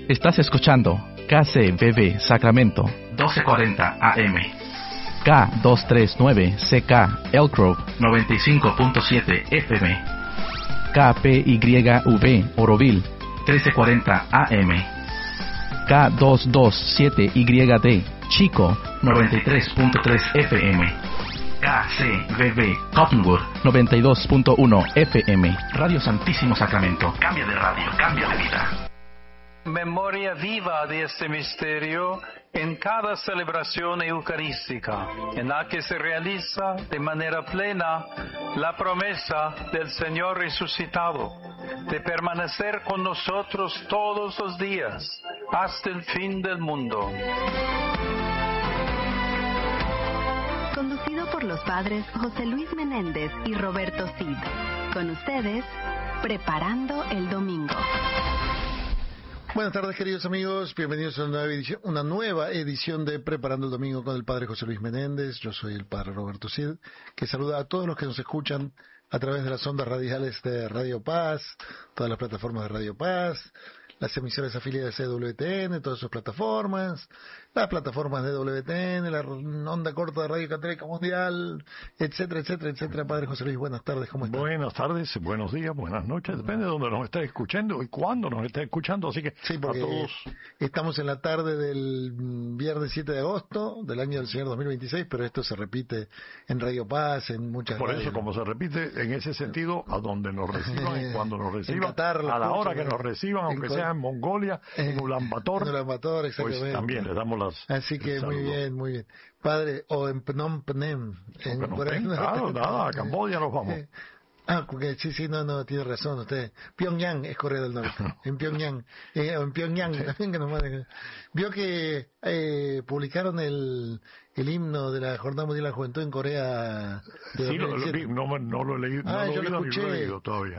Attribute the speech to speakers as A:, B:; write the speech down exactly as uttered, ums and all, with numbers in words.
A: Estás escuchando K C B B Sacramento doce cuarenta A M, K doscientos treinta y nueve C K Elk Grove noventa y cinco punto siete F M, K P Y V Oroville trece cuarenta A M, K doscientos veintisiete Y D Chico noventa y tres punto tres F M, K C B B Cottonwood noventa y dos punto uno F M. Radio Santísimo Sacramento. Cambia de radio, cambia de vida.
B: Memoria viva de este misterio en cada celebración eucarística, en la que se realiza de manera plena la promesa del Señor resucitado, de permanecer con nosotros todos los días, hasta el fin del mundo.
C: Conducido por los padres José Luis Menéndez y Roberto Cid. Con ustedes, Preparando el Domingo.
D: Buenas tardes, queridos amigos, bienvenidos a una nueva edición, una nueva edición de Preparando el Domingo con el Padre José Luis Menéndez. Yo soy el Padre Roberto Cid, que saluda a todos los que nos escuchan a través de las ondas radiales de Radio Paz, todas las plataformas de Radio Paz, las emisoras afiliadas de W T N, todas sus plataformas, las plataformas de W T N, la onda corta de Radio Católica Mundial, etcétera, etcétera, etcétera. Padre José Luis, buenas tardes, ¿cómo está?
E: Buenas tardes, buenos días, buenas noches, depende de dónde nos esté escuchando y cuándo nos esté escuchando, así que
D: sí, porque
E: a todos.
D: Estamos en la tarde del viernes siete de agosto del año del Señor dos mil veintiséis, pero esto se repite en Radio Paz, en muchas
E: Por
D: radios.
E: eso, como se repite, en ese sentido, a donde nos reciban y cuando nos reciban,
D: Qatar,
E: a la hora que
D: en,
E: nos reciban, aunque
D: en,
E: sea en Mongolia, en Ulan Bator,
D: en Ulan Bator, exactamente.
E: Pues también le damos las...
D: Así que muy bien, muy bien. Padre, o en Phnom Penh. En
E: Phnom Penh, claro, nada, a Camboya nos vamos.
D: Ah, porque sí, sí, no, no, tiene razón usted. Pyongyang es Corea del Norte. En Pyongyang. Eh, en Pyongyang, sí. También que nos manden. Vio que eh, publicaron el, el himno de la Jornada Mundial de la Juventud en Corea. De
E: sí, lo, lo, no, no lo he leído, no
D: ah,
E: lo he
D: yo
E: oído,
D: lo escuché.
E: Ni lo he leído todavía.